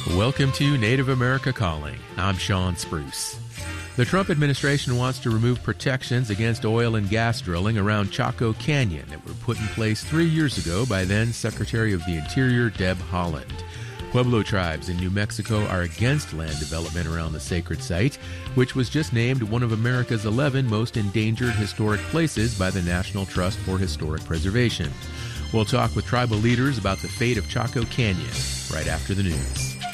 Welcome to Native America Calling. I'm Sean Spruce. The Trump administration wants to remove protections against oil and gas drilling around Chaco Canyon that were put in place 3 years ago by then Secretary of the Interior Deb Haaland. Pueblo tribes in New Mexico are against land development around the sacred site, which was just named one of America's 11 most endangered historic places by the National Trust for Historic Preservation. We'll talk with tribal leaders about the fate of Chaco Canyon right after the news.